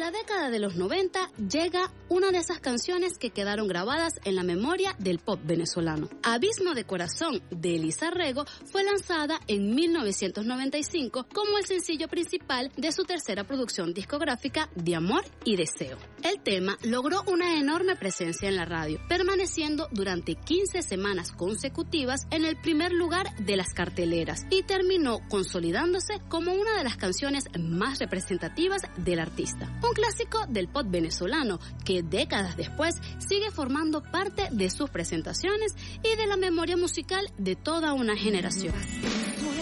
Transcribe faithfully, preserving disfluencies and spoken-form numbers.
la década de los noventa llega una de esas canciones que quedaron grabadas en la memoria del pop venezolano. Abismo de Corazón, de Elisa Rego, fue lanzada en mil novecientos noventa y cinco como el sencillo principal de su tercera producción discográfica De Amor y Deseo. El tema logró una enorme presencia en la radio, permaneciendo durante quince semanas consecutivas en el primer lugar de las carteleras y terminó consolidándose como una de las canciones más representativas del artista. Un clásico del pop venezolano que décadas después sigue formando parte de sus presentaciones y de la memoria musical de toda una generación.